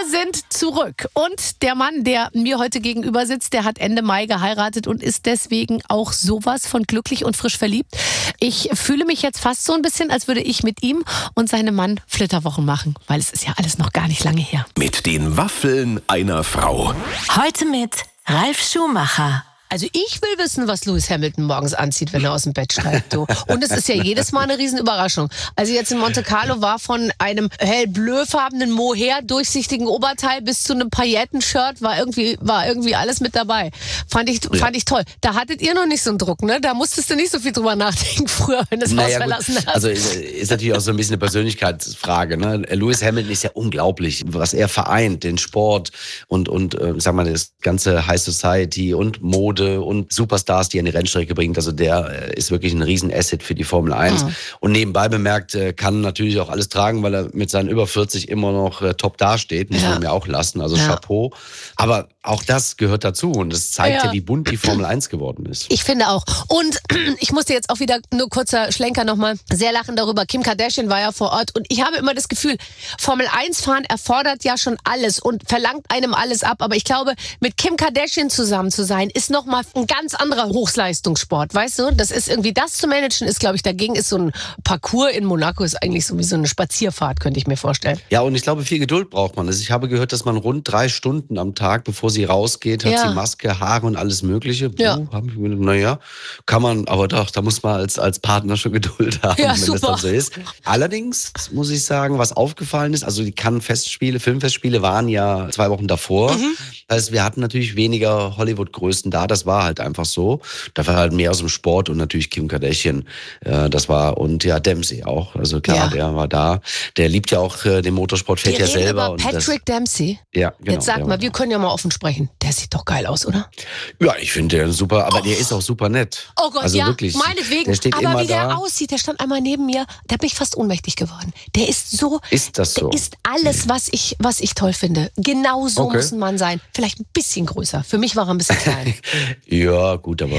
sind zurück. Und der Mann, der mir heute gegenüber sitzt, der hat Ende Mai geheiratet und ist deswegen auch sowas von glücklich und frisch verliebt. Ich fühle mich jetzt fast so ein bisschen, als würde ich mit ihm und seinem Mann Flitterwochen machen, weil es ist ja alles noch gar nicht lange her. Mit den Waffeln einer Frau. Heute mit Ralf Schumacher. Also ich will wissen, was Lewis Hamilton morgens anzieht, wenn er aus dem Bett steigt. Du. Und es ist ja jedes Mal eine Riesenüberraschung. Also jetzt in Monte Carlo war von einem hellblöfarbenen Mohair durchsichtigen Oberteil bis zu einem Pailletten-Shirt war irgendwie alles mit dabei. Fand ich toll. Da hattet ihr noch nicht so einen Druck, ne? Da musstest du nicht so viel drüber nachdenken früher, wenn du das Haus verlassen hast. Also ist natürlich auch so ein bisschen eine Persönlichkeitsfrage. Ne? Lewis Hamilton ist ja unglaublich, was er vereint, den Sport und sag mal, das ganze High Society und Mode und Superstars, die er in die Rennstrecke bringt. Also der ist wirklich ein Riesenasset für die Formel 1. Und nebenbei bemerkt, kann natürlich auch alles tragen, weil er mit seinen über 40 immer noch top dasteht. Muss man mir auch lassen. Also Chapeau. Aber auch das gehört dazu. Und das zeigt ja, wie bunt die Formel 1 geworden ist. Ich finde auch. Und ich musste jetzt auch wieder, nur kurzer Schlenker nochmal, sehr lachen darüber. Kim Kardashian war ja vor Ort. Und ich habe immer das Gefühl, Formel 1 fahren erfordert ja schon alles und verlangt einem alles ab. Aber ich glaube, mit Kim Kardashian zusammen zu sein, ist noch mal ein ganz anderer Hochleistungssport, weißt du? Das ist irgendwie, das zu managen ist, glaube ich, dagegen ist so ein Parcours in Monaco ist eigentlich so wie so eine Spazierfahrt, könnte ich mir vorstellen. Ja, und ich glaube, viel Geduld braucht man. Also ich habe gehört, dass man rund 3 Stunden am Tag, bevor sie rausgeht, hat sie Maske, Haare und alles Mögliche. Naja, kann man, aber doch, da muss man als Partner schon Geduld haben, wenn das dann so ist. Allerdings muss ich sagen, was aufgefallen ist, also die Cannes-Festspiele, Filmfestspiele waren ja 2 Wochen davor. Das heißt, wir hatten natürlich weniger Hollywood-Größen da, das war halt einfach so. Da war halt mehr aus dem Sport und natürlich Kim Kardashian, das war, und ja, Dempsey auch. Also klar, der war da. Der liebt ja auch den Motorsport, fährt ja selber. Und Patrick Dempsey? Ja, genau. Jetzt sag mal, wir können ja mal offen sprechen. Der sieht doch geil aus, oder? Ja, ich finde den super, aber der ist auch super nett. Oh Gott, also wirklich, meinetwegen. Der steht aber immer wie der da. aussieht, der stand einmal neben mir, da bin ich fast ohnmächtig geworden. Der ist so. Ist das so? Der ist alles, was ich toll finde. Genau so muss ein Mann sein. Vielleicht ein bisschen größer. Für mich war er ein bisschen klein. Ja, gut, aber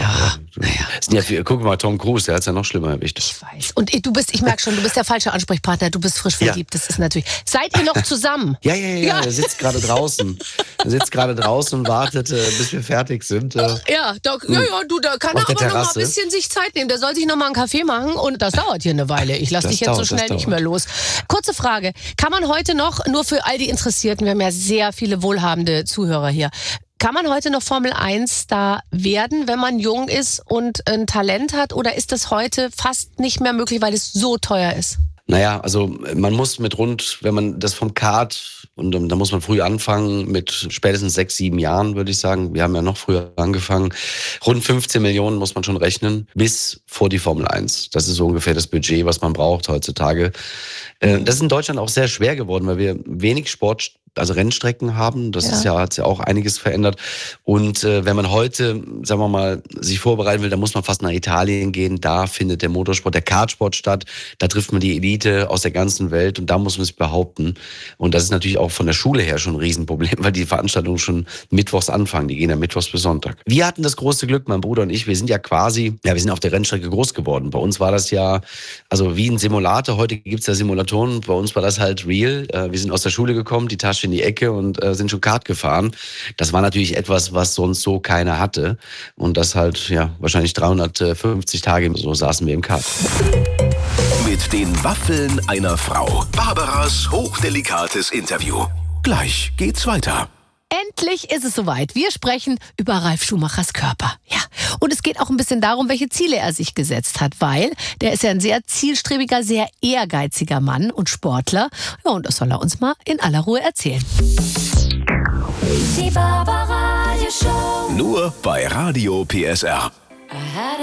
guck mal, Tom Cruise, der hat es ja noch schlimmer erwischt. Ich weiß. Und ich merke schon, du bist der falsche Ansprechpartner, du bist frisch verliebt, das ist natürlich. Seid ihr noch zusammen? Ja, der sitzt gerade draußen. Der sitzt gerade draußen und wartet, bis wir fertig sind. Da kann er aber noch mal ein bisschen sich Zeit nehmen. Der soll sich noch mal einen Kaffee machen und das dauert hier eine Weile. Ich lasse dich jetzt so schnell nicht mehr los. Kurze Frage, kann man heute noch, nur für all die Interessierten, wir haben ja sehr viele wohlhabende Zuhörer hier, kann man heute noch Formel 1 da werden, wenn man jung ist und ein Talent hat? Oder ist das heute fast nicht mehr möglich, weil es so teuer ist? Naja, also man muss wenn man das vom Kart, und da muss man früh anfangen, mit spätestens 6, 7 Jahren, würde ich sagen. Wir haben ja noch früher angefangen. Rund 15 Millionen muss man schon rechnen, bis vor die Formel 1. Das ist so ungefähr das Budget, was man braucht heutzutage. Das ist in Deutschland auch sehr schwer geworden, weil wir wenig Rennstrecken haben. Das hat ja auch einiges verändert. Und wenn man heute, sagen wir mal, sich vorbereiten will, dann muss man fast nach Italien gehen. Da findet der Motorsport, der Kartsport statt. Da trifft man die Elite aus der ganzen Welt und da muss man sich behaupten. Und das ist natürlich auch von der Schule her schon ein Riesenproblem, weil die Veranstaltungen schon mittwochs anfangen. Die gehen ja mittwochs bis Sonntag. Wir hatten das große Glück, mein Bruder und ich, wir sind ja quasi, wir sind auf der Rennstrecke groß geworden. Bei uns war das ja, also wie ein Simulator. Heute gibt's ja Simulatoren. Bei uns war das halt real. Wir sind aus der Schule gekommen, die Tasche in die Ecke und sind schon Kart gefahren. Das war natürlich etwas, was sonst so keiner hatte. Und das halt, wahrscheinlich 350 Tage, so saßen wir im Kart. Mit den Waffeln einer Frau. Barbaras hochdelikates Interview. Gleich geht's weiter. Endlich ist es soweit. Wir sprechen über Ralf Schumachers Körper. Ja. Und es geht auch ein bisschen darum, welche Ziele er sich gesetzt hat, weil der ist ja ein sehr zielstrebiger, sehr ehrgeiziger Mann und Sportler. Ja, und das soll er uns mal in aller Ruhe erzählen. Die Barbara Radio Show. Nur bei Radio PSR.